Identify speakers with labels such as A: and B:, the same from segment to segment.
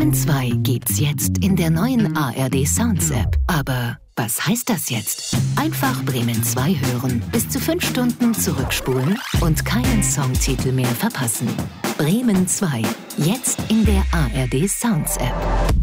A: Bremen 2 gibt's jetzt in der neuen ARD Sounds App. Aber was heißt das jetzt? Einfach Bremen 2 hören, bis zu 5 Stunden zurückspulen und keinen Songtitel mehr verpassen. Bremen 2, jetzt in der ARD Sounds App.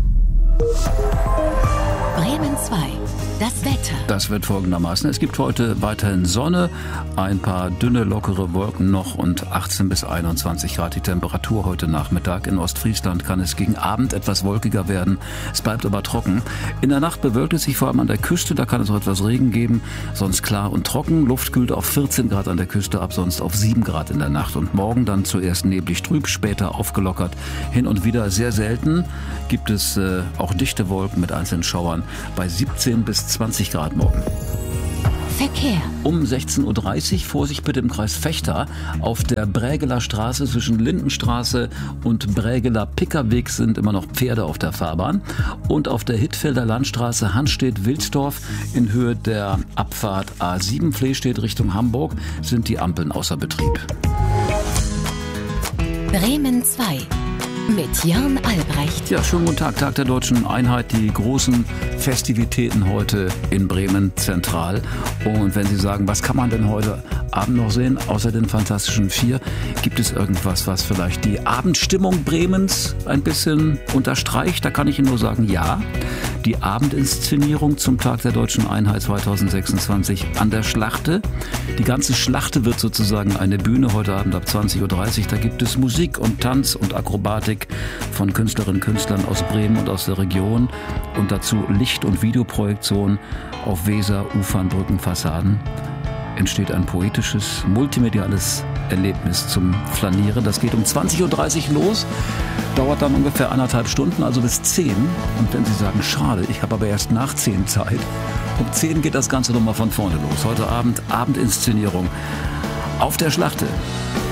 A: Bremen 2, das Wetter.
B: Das wird folgendermaßen. Es gibt heute weiterhin Sonne, ein paar dünne, lockere Wolken noch und 18 bis 21 Grad die Temperatur heute Nachmittag. In Ostfriesland kann es gegen Abend etwas wolkiger werden. Es bleibt aber trocken. In der Nacht bewölkt es sich vor allem an der Küste, da kann es auch etwas Regen geben. Sonst klar und trocken. Luft kühlt auf 14 Grad an der Küste ab, sonst auf 7 Grad in der Nacht. Und morgen dann zuerst neblig trüb, später aufgelockert. Hin und wieder sehr selten gibt es auch dichte Wolken mit einzelnen Schauern bei 17 bis 20 Grad morgen.
A: Verkehr.
B: Um 16.30 Uhr, Vorsicht bitte im Kreis Vechta, auf der Brägeler Straße zwischen Lindenstraße und Brägeler Pickerweg sind immer noch Pferde auf der Fahrbahn. Und auf der Hittfelder Landstraße Hanstedt-Wilsdorf in Höhe der Abfahrt A7 Flehstedt Richtung Hamburg sind die Ampeln außer Betrieb.
A: Bremen 2 mit Jörn Albrecht.
B: Ja, schönen guten Tag, Tag der Deutschen Einheit, die großen Festivitäten heute in Bremen zentral. Und wenn Sie sagen, was kann man denn heute Abend noch sehen, außer den Fantastischen Vier, gibt es irgendwas, was vielleicht die Abendstimmung Bremens ein bisschen unterstreicht? Da kann ich Ihnen nur sagen, ja. Die Abendinszenierung zum Tag der Deutschen Einheit 2026 an der Schlachte. Die ganze Schlachte wird sozusagen eine Bühne heute Abend ab 20.30 Uhr. Da gibt es Musik und Tanz und Akrobatik von Künstlerinnen und Künstlern aus Bremen und aus der Region. Und dazu Licht- und Videoprojektion auf Weser, Ufern, Brücken, Fassaden. Entsteht ein poetisches, multimediales Erlebnis zum Flanieren. Das geht um 20.30 Uhr los, dauert dann ungefähr 1,5 Stunden, also bis 10. Und wenn Sie sagen, schade, ich habe aber erst nach 10 Zeit, um 10 geht das Ganze nochmal von vorne los. Heute Abend Abendinszenierung auf der Schlachte.